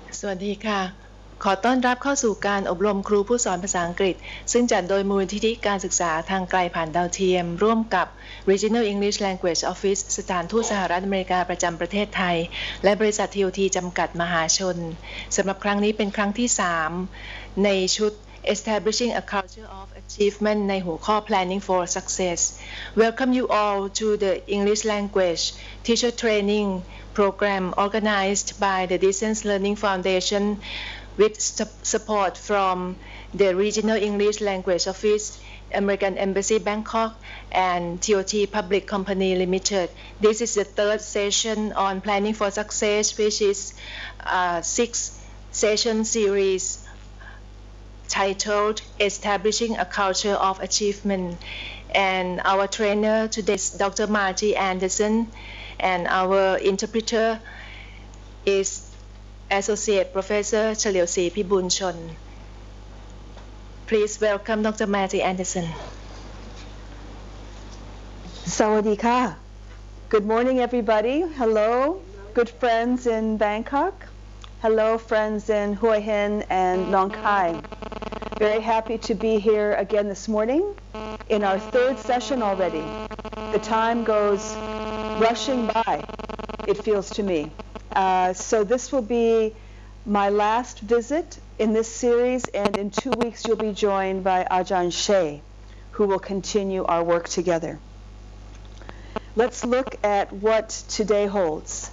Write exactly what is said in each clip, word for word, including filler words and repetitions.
สวัสดีค่ะขอต้อนรับเข้าสู่การอบรมครูผู้สอนภาษาอังกฤษซึ่งจัดโดยมูลนิธิการศึกษาทางไกลผ่านดาวเทียมร่วมกับ Regional English Language Office สถานทูตสหรัฐอเมริกาประจำประเทศไทยและบริษัท ที โอ ที จำกัดมหาชนสำหรับครั้งนี้เป็นครั้งที่สามในชุด Establishing a Culture of Achievement ในหัวข้อ Planning for Success. Welcome you all to the English Language Teacher Training Program organized by the Distance Learning Foundation with support from the Regional English Language Office, American Embassy Bangkok, and T O T Public Company Limited. This is the third session on Planning for Success, which is a six-session series titled Establishing a Culture of Achievement. And our trainer today is Doctor Margie Anderson, and our interpreter is Associate Professor Chaliusi Pibunchon. Please welcome Doctor Margie Anderson. Sawadee. Good morning, everybody. Hello, good friends in Bangkok. Hello, friends in Hua Hin and Nong Khai. Very happy to be here again this morning in our third session already. The time goes rushing by, it feels to me. Uh, so this will be my last visit in this series, and in two weeks you'll be joined by Ajahn Shea, who will continue our work together. Let's look at what today holds.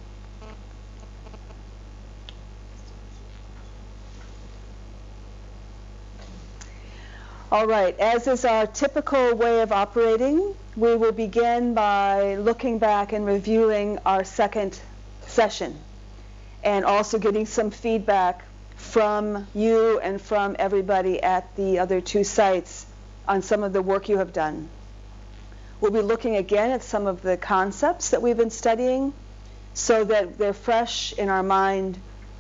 All right, as is our typical way of operating, we will begin by looking back and reviewing our second session and also getting some feedback from you and from everybody at the other two sites on some of the work you have done. We'll be looking again at some of the concepts that we've been studying so that they're fresh in our mind.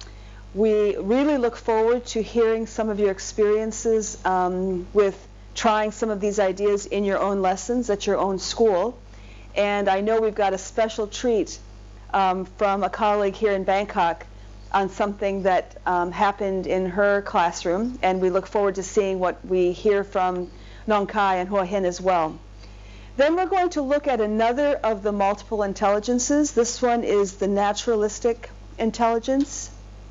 We really look forward to hearing some of your experiences um, with trying some of these ideas in your own lessons at your own school. And I know we've got a special treat um, from a colleague here in Bangkok on something that um, happened in her classroom. And we look forward to seeing what we hear from Nong Khai and Hua Hin as well. Then we're going to look at another of the multiple intelligences. This one is the naturalistic intelligence,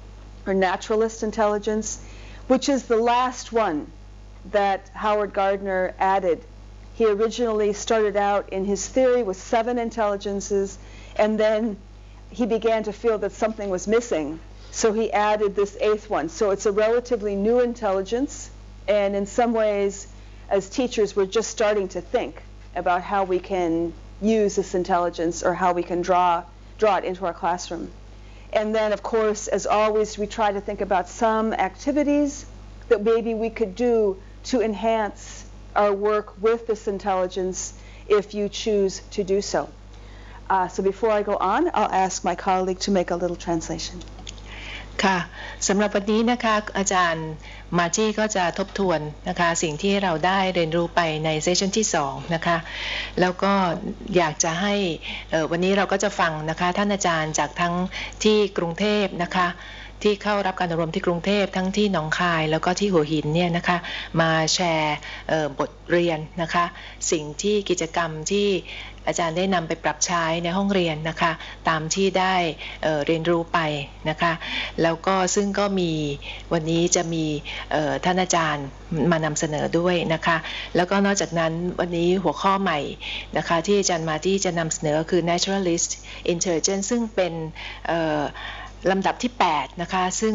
or naturalist intelligence, which is the last one that Howard Gardner added. He originally started out in his theory with seven intelligences, and then he began to feel that something was missing, so he added this eighth one. So it's a relatively new intelligence, and in some ways, as teachers, we're just starting to think about how we can use this intelligence or how we can draw, draw it into our classroom. And then, of course, as always, we try to think about some activities that maybe we could do to enhance our work with this intelligence if you choose to do so. Uh, so before I go on, I'll ask my colleague to make a little translation. ค่ะสำหรับวันนี้นะคะอาจารย์มาจี้ก็จะทบทวนนะคะสิ่งที่เราได้เรียนรู้ไปในเซสชันที่สองนะคะแล้วก็อยากจะให้วันนี้เราก็จะฟังนะคะท่านอาจารย์จากทั้งที่กรุงเทพนะคะที่เข้ารับการอบรมที่กรุงเทพทั้งที่หนองคายแล้วก็ที่หัวหินเนี่ยนะคะมาแชร์บทเรียนนะคะสิ่งที่กิจกรรมที่อาจารย์ได้นำไปปรับใช้ในห้องเรียนนะคะตามที่ได้เอ่อเรียนรู้ไปนะคะแล้วก็ซึ่งก็มีวันนี้จะมีเอ่อท่านอาจารย์มานำเสนอด้วยนะคะแล้วก็นอกจากนั้นวันนี้หัวข้อใหม่นะคะที่อาจารย์มาที่จะนำเสนอคือ naturalist intelligence ซึ่งเป็นเอ่อลำดับที่แปดนะคะซึ่ง